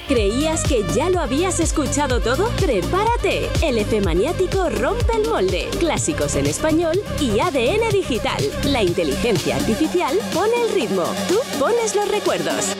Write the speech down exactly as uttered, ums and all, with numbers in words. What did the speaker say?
¿Creías que ya lo habías escuchado todo? ¡Prepárate! El Efemaniático rompe el molde. Clásicos en español y A D N digital. La inteligencia artificial pone el ritmo. Tú pones los recuerdos.